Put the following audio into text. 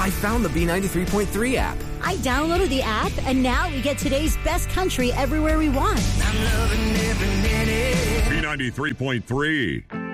I found the B93.3 app. I downloaded the app, and now we get today's best country everywhere we want. I'm loving every minute. B93.3.